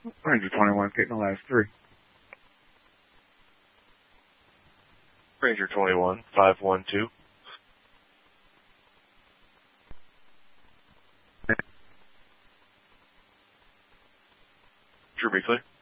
Ranger 21, getting the last three. Ranger 21, 512. True, be clear.